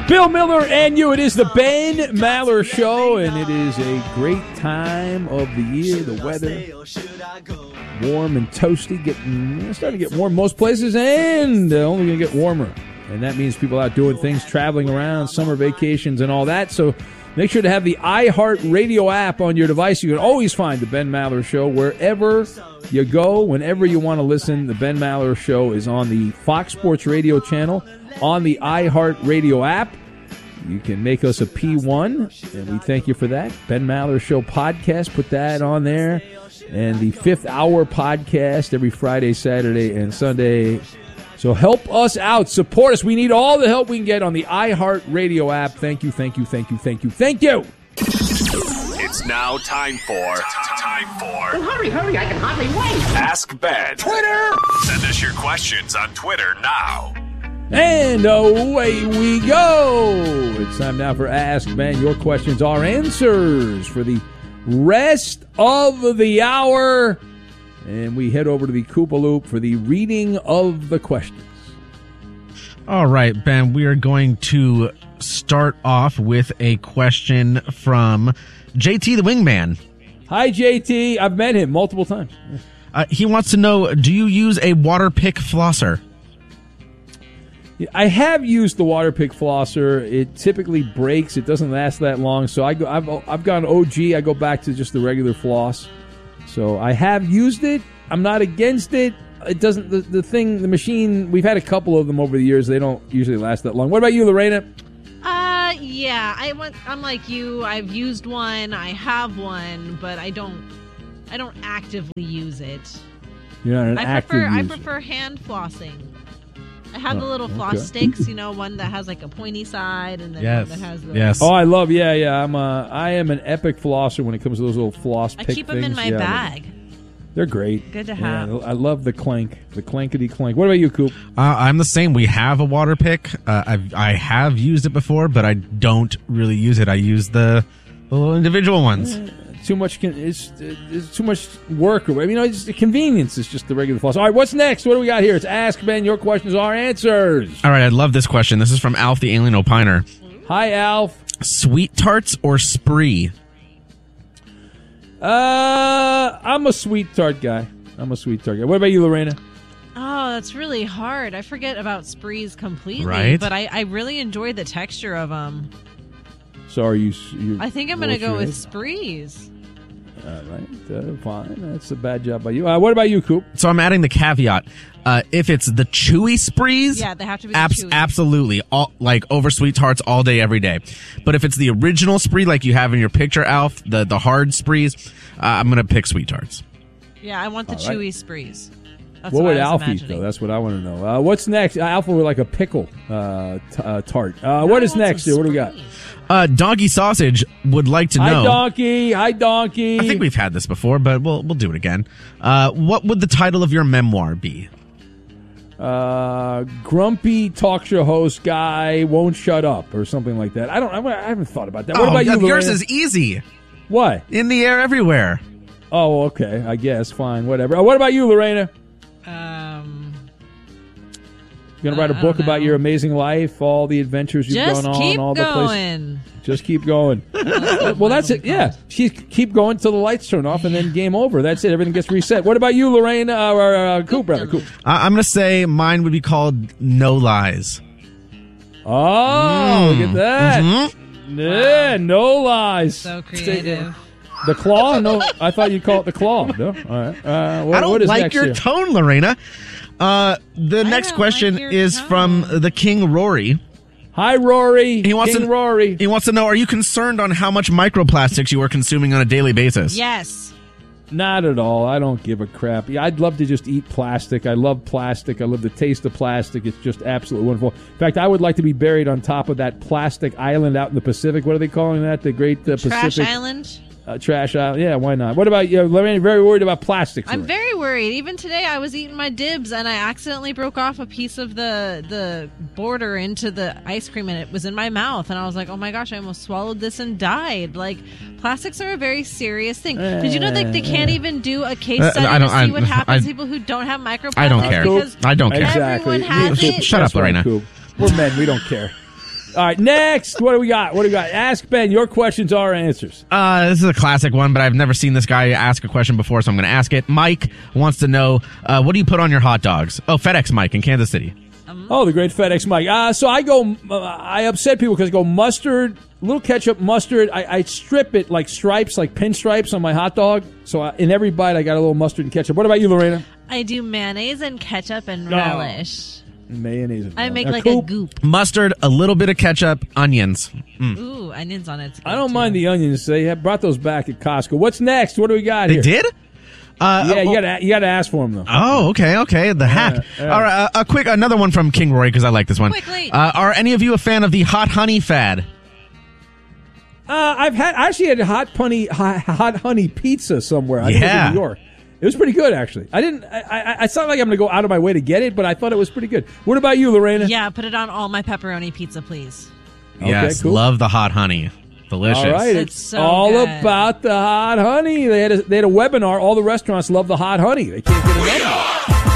Bill Miller and you. It is the Ben Maller Show, and it is a great time of the year. The weather, warm and toasty, starting to get warm most places, and only going to get warmer. And that means people out doing things, traveling around, summer vacations, and all that. So make sure to have the iHeartRadio app on your device. You can always find the Ben Maller Show wherever you go, whenever you want to listen. The Ben Maller Show is on the Fox Sports Radio channel, on the iHeartRadio app. You can make us a P1, and we thank you for that. Ben Maller Show podcast, put that on there. And the 5th Hour podcast every Friday, Saturday, and Sunday. So help us out. Support us. We need all the help we can get on the iHeartRadio app. Thank you, thank you, thank you, thank you, thank you. It's now time for... Well, hurry, I can hardly wait. Ask Ben. Twitter! Send us your questions on Twitter now. And away we go. It's time now for Ask Ben. Your questions, our answers for the rest of the hour. And we head over to the Koopa Loop for the reading of the questions. All right, Ben, we are going to start off with a question from JT the Wingman. Hi, JT. I've met him multiple times. He wants to know, do you use a Waterpik flosser? I have used the Waterpik flosser. It typically breaks. It doesn't last that long. So I've gone OG. I go back to just the regular floss. So I have used it. I'm not against it. It doesn't. The machine. We've had a couple of them over the years. They don't usually last that long. What about you, Lorena? Yeah. I'm like you. I've used one. I have one, but I don't actively use it. You're not an active user. I prefer hand flossing. I have the little floss sticks, one that has like a pointy side, and then one that has the... Yes. Oh, I love, I am an epic flosser when it comes to those little floss pick things. I keep them in my bag. They're great. Good to have. Yeah, I love the clankety clank. What about you, Coop? I'm the same. We have a Waterpik. I have used it before, but I don't really use it. I use the little individual ones. Too much. It's too much work. It's the convenience. It's just the regular floss. All right, what's next? What do we got here? It's Ask Ben. Your questions, our answers. All right, I love this question. This is from Alf the Alien Opiner. Hi, Alf. Sweet tarts or Spree? I'm a sweet tart guy. What about you, Lorena? Oh, that's really hard. I forget about Sprees completely. Right? But I really enjoy the texture of them. So are you I think I'm going to go with Sprees. All right, fine. That's a bad job by you. What about you, Coop? So I'm adding the caveat. If it's the chewy Sprees, yeah, they have to be the chewy. Absolutely. Like over sweet tarts all day, every day. But if it's the original Spree, like you have in your picture, Alf, the hard Sprees, I'm going to pick sweet tarts. Yeah, I want the chewy Sprees. That's what would I was Alf eat, though? That's what I want to know. What's next? Alf would like a pickle tart. What is next? What do we got? Donkey Sausage would like to know. Hi, Donkey. I think we've had this before, but we'll do it again. What would the title of your memoir be? Grumpy talk show host guy won't shut up, or something like that. I haven't thought about that. What about you, Lorena? Yours is easy. What? In the air everywhere. Oh, okay. I guess. Fine. Whatever. What about you, Lorena? You're going to write a book about your amazing life, all the adventures you've gone on, all the places. Just keep going. Well, that's it. Yeah. Keep going till the lights turn off, and then game over. That's it. Everything gets reset. What about you, Lorraine? Coop, brother. Coop. I'm going to say mine would be called No Lies. Oh, look at that. Mm-hmm. Yeah, No Lies. So creative. The Claw? No, I thought you'd call it The Claw. No? All right. I don't like your tone, Lorena. The next question is from the King Rory. Hi, Rory. Rory. He wants to know, are you concerned on how much microplastics you are consuming on a daily basis? Yes. Not at all. I don't give a crap. I'd love to just eat plastic. I love plastic. I love the taste of plastic. It's just absolutely wonderful. In fact, I would like to be buried on top of that plastic island out in the Pacific. What are they calling that? The Great Pacific? Trash Island? Trash Island. Yeah, why not? What about you? Lorraine, very worried about plastics. I'm very worried. Even today, I was eating my dibs, and I accidentally broke off a piece of the border into the ice cream, and it was in my mouth. And I was like, oh my gosh, I almost swallowed this and died. Like, plastics are a very serious thing. Did you know that they can't even do a case study to see what happens to people who don't have microplastics? I don't care. I don't care. Everyone has it. Shut up, Lorena. We're men. We don't care. All right, next. What do we got? Ask Ben. Your questions are answers. This is a classic one, but I've never seen this guy ask a question before, so I'm going to ask it. Mike wants to know, what do you put on your hot dogs? Oh, FedEx Mike in Kansas City. Oh, the great FedEx Mike. So I upset people because I go mustard, little ketchup, mustard. I strip it like stripes, like pinstripes on my hot dog. So in every bite, I got a little mustard and ketchup. What about you, Lorena? I do mayonnaise and ketchup and relish. Mayonnaise. And I make like a goop. Mustard, a little bit of ketchup, onions. Ooh, onions on it. I don't mind the onions. They have brought those back at Costco. What's next? What do we got here? They did? Yeah, you got to ask for them though. Oh, okay. The hack. All right, another one from King Roy because I like this one. Quickly. Are any of you a fan of the hot honey fad? I actually had hot honey pizza somewhere. I think it was in New York. It was pretty good, actually. It's not like I'm going to go out of my way to get it, but I thought it was pretty good. What about you, Lorena? Yeah, put it on all my pepperoni pizza, please. Yes, cool. Love the hot honey. Delicious. All right, it's so all good. about the hot honey. They had a webinar. All the restaurants love the hot honey. They can't get enough.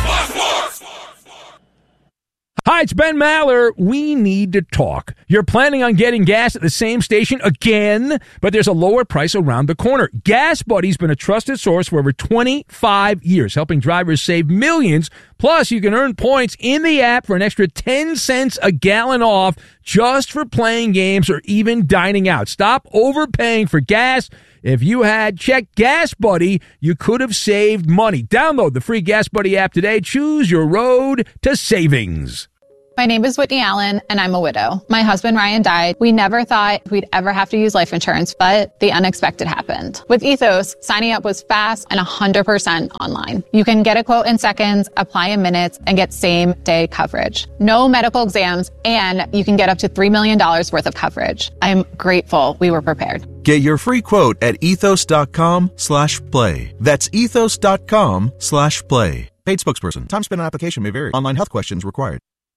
Hi, it's Ben Maller. We need to talk. You're planning on getting gas at the same station again, but there's a lower price around the corner. Gas Buddy's been a trusted source for over 25 years, helping drivers save millions. Plus, you can earn points in the app for an extra 10 cents a gallon off just for playing games or even dining out. Stop overpaying for gas. If you had checked Gas Buddy, you could have saved money. Download the free Gas Buddy app today. Choose your road to savings. My name is Whitney Allen, and I'm a widow. My husband, Ryan, died. We never thought we'd ever have to use life insurance, but the unexpected happened. With Ethos, signing up was fast and 100% online. You can get a quote in seconds, apply in minutes, and get same-day coverage. No medical exams, and you can get up to $3 million worth of coverage. I'm grateful we were prepared. Get your free quote at ethos.com/play. That's ethos.com/play. Paid spokesperson. Time spent on application may vary. Online health questions required.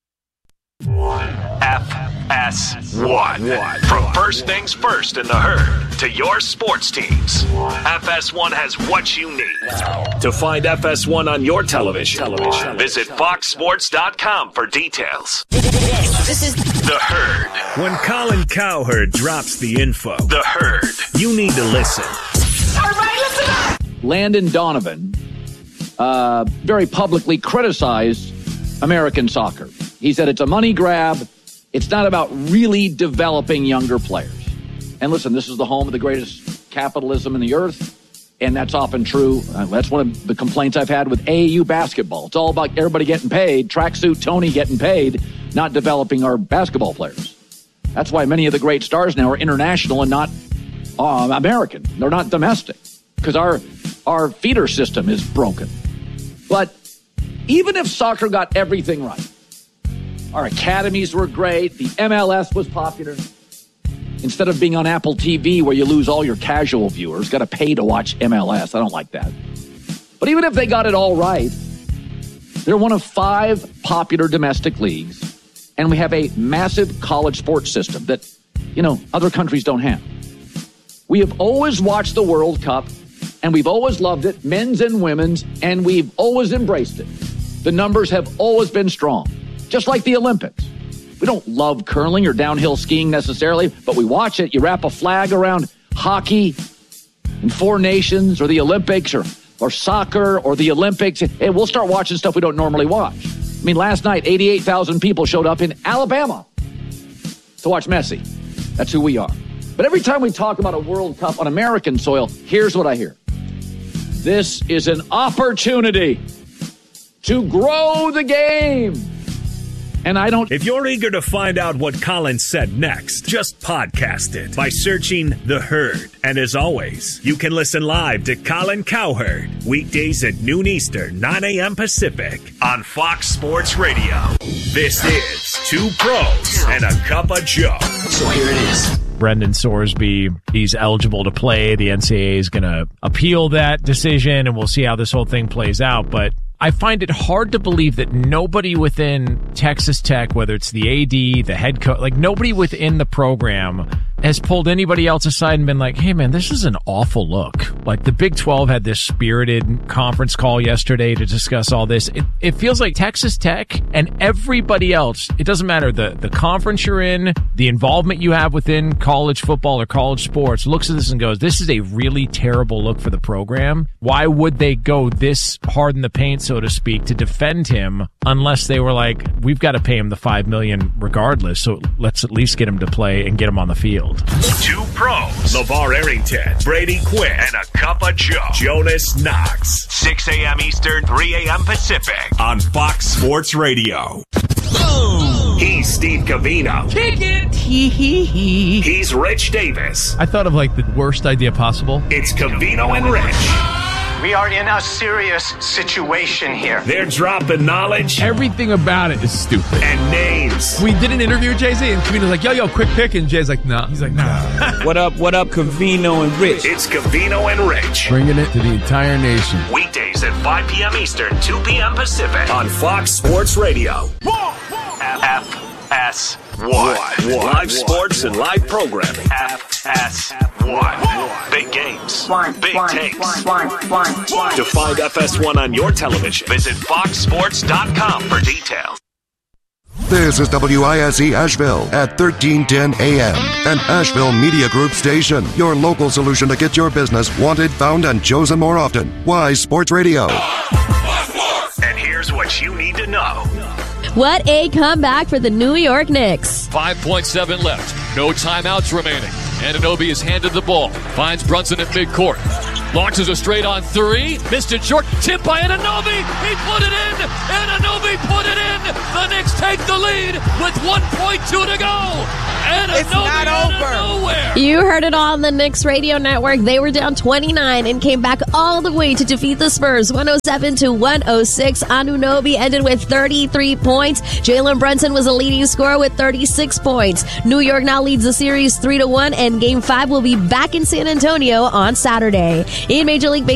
FS1. From First Things First in the Herd to your sports teams, FS1 has what you need. To find FS1 on your television, visit foxsports.com for details. This is The Herd. When Colin Cowherd drops the info, The Herd. you need to listen. Everybody listen up! Landon Donovan very publicly criticized American soccer. He said it's a money grab. It's not about really developing younger players. And listen, this is the home of the greatest capitalism in the earth, and that's often true. That's one of the complaints I've had with AAU basketball. It's all about everybody getting paid, tracksuit Tony getting paid, not developing our basketball players. That's why many of the great stars now are international and not American. They're not domestic because our feeder system is broken. But even if soccer got everything right, our academies were great, the MLS was popular, instead of being on Apple TV where you lose all your casual viewers, got to pay to watch MLS. I don't like that. But even if they got it all right, they're one of 5 popular domestic leagues, and we have a massive college sports system that, other countries don't have. We have always watched the World Cup, and we've always loved it, men's and women's, and we've always embraced it. The numbers have always been strong, just like the Olympics. We don't love curling or downhill skiing necessarily, but we watch it. You wrap a flag around hockey and 4 nations or the Olympics or soccer or the Olympics, and we'll start watching stuff we don't normally watch. I mean, last night, 88,000 people showed up in Alabama to watch Messi. That's who we are. But every time we talk about a World Cup on American soil, here's what I hear. This is an opportunity to grow the game. And I don't... If you're eager to find out what Colin said next, just podcast it by searching The Herd. And as always, you can listen live to Colin Cowherd weekdays at noon Eastern, 9 a.m. Pacific on Fox Sports Radio. This is 2 Pros and a Cup of Joe. So here it is. Brendan Sorsby, he's eligible to play. The NCAA is going to appeal that decision, and we'll see how this whole thing plays out. But I find it hard to believe that nobody within Texas Tech, whether it's the AD, the head coach, like nobody within the program has pulled anybody else aside and been like, hey man, this is an awful look. Like the Big 12 had this spirited conference call yesterday to discuss all this. It feels like Texas Tech and everybody else, it doesn't matter the conference you're in, the involvement you have within college football or college sports, looks at this and goes, this is a really terrible look for the program. Why would they go this hard in the paint, so to speak, to defend him unless they were like, we've got to pay him the $5 million regardless, so let's at least get him to play and get him on the field. Two pros, LeVar Arrington, Brady Quinn, and a cup of Joe, Jonas Knox. 6 a.m. Eastern, 3 a.m. Pacific on Fox Sports Radio. He's Steve Covino. Kick it. He's Rich Davis. I thought of like the worst idea possible. It's Covino and Rich. We are in a serious situation here. They're dropping knowledge. Everything about it is stupid. And names. We did an interview with Jay-Z, and Covino's like, yo, quick pick. And Jay's like, nah. He's like, nah. What up, Covino and Rich? It's Covino and Rich. Bringing it to the entire nation. Weekdays at 5 p.m. Eastern, 2 p.m. Pacific on Fox Sports Radio. FS1. Live sports and live programming. FS1. Big games. Big takes. To find FS1 on your television, visit foxsports.com for details. This is WISE Asheville at 1310 AM, an Asheville Media Group station. Your local solution to get your business wanted, found, and chosen more often. Wise Sports Radio. And here's what you need to know. What a comeback for the New York Knicks. 5.7 left. No timeouts remaining. Anunoby is handed the ball. Finds Brunson at midcourt. Launches a straight on three. Missed it short. Tip by Anunoby. He put it in. Anunoby put it in. The Knicks take the lead with 1.2 to go. Anunoby it's not over. Nowhere. You heard it all on the Knicks radio network. They were down 29 and came back all the way to defeat the Spurs 107-106. Anunoby ended with 33 points. Jalen Brunson was a leading scorer with 36 points. New York now leads the series 3-1, and Game 5 will be back in San Antonio on Saturday. In Major League Baseball,